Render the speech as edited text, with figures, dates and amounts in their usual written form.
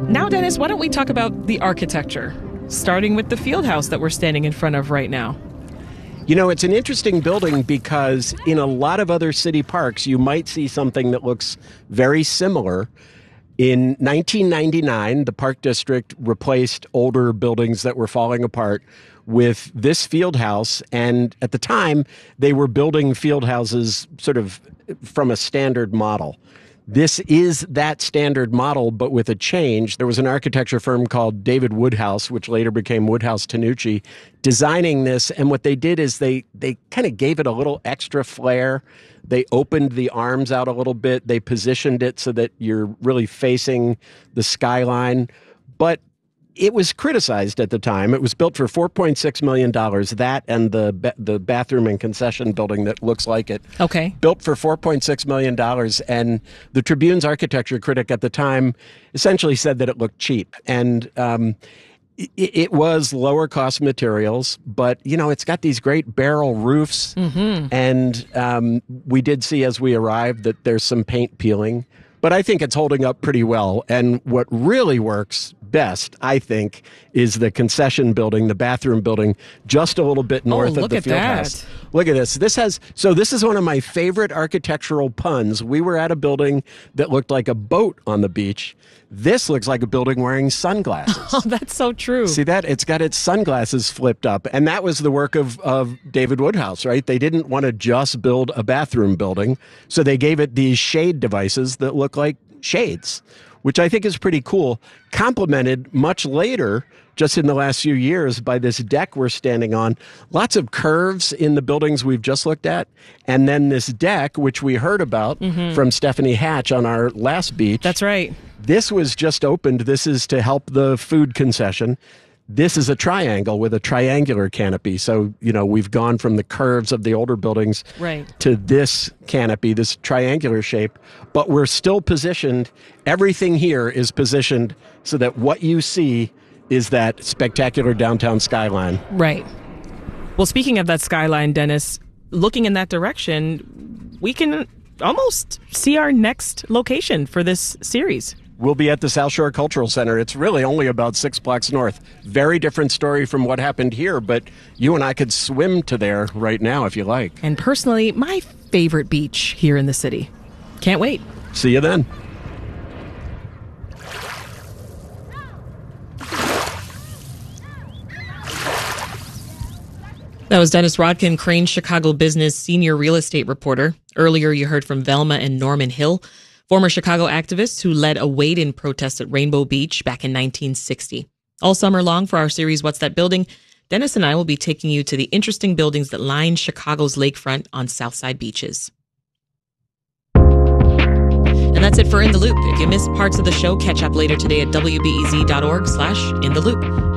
Now, Dennis, why don't we talk about the architecture, starting with the field house that we're standing in front of right now? You know, it's an interesting building because in a lot of other city parks, you might see something that looks very similar. In 1999, the Park District replaced older buildings that were falling apart with this field house. And at the time, they were building field houses sort of from a standard model. This is that standard model, but with a change. There was an architecture firm called David Woodhouse, which later became Woodhouse Tanucci, designing this. And what they did is they kind of gave it a little extra flair. They opened the arms out a little bit. They positioned it so that you're really facing the skyline. But it was criticized at the time. It was built for $4.6 million, that and the bathroom and concession building that looks like it. Okay. Built for $4.6 million. And the Tribune's architecture critic at the time essentially said that it looked cheap. And it was lower cost materials, but, you know, it's got these great barrel roofs. Mm-hmm. And we did see as we arrived that there's some paint peeling. But I think it's holding up pretty well. And what really works best, I think, is the concession building, the bathroom building, just a little bit north of the field house. Look at this. This is one of my favorite architectural puns. We were at a building that looked like a boat on the beach. This looks like a building wearing sunglasses. Oh, that's so true. See that? It's got its sunglasses flipped up. And that was the work of David Woodhouse, right? They didn't want to just build a bathroom building, so they gave it these shade devices that look like shades, which I think is pretty cool, complemented much later, just in the last few years, by this deck we're standing on. Lots of curves in the buildings we've just looked at. And then this deck, which we heard about from Stephanie Hatch on our last beach. That's right. This was just opened. This is to help the food concession. This is a triangle with a triangular canopy. So, you know, we've gone from the curves of the older buildings to this canopy, this triangular shape, but we're still positioned. Everything here is positioned so that what you see is that spectacular downtown skyline. Right. Well, speaking of that skyline, Dennis, looking in that direction, we can almost see our next location for this series. We'll be at the South Shore Cultural Center. It's really only about 6 blocks north. Very different story from what happened here, but you and I could swim to there right now if you like. And personally, my favorite beach here in the city. Can't wait. See you then. That was Dennis Rodkin, Crain's Chicago Business senior real estate reporter. Earlier, you heard from Velma and Norman Hill, former Chicago activists who led a wade-in protest at Rainbow Beach back in 1960. All summer long for our series, What's That Building?, Dennis and I will be taking you to the interesting buildings that line Chicago's lakefront on Southside beaches. And that's it for In the Loop. If you missed parts of the show, catch up later today at wbez.org/intheloop.